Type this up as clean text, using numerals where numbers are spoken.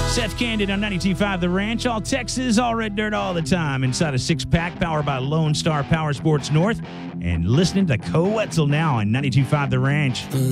Seth Candid on 92.5 The Ranch. All Texas, all red dirt all the time. Inside a six-pack powered by Lone Star Power Sports North. And listening to Co Wetzel now on 92.5 The Ranch.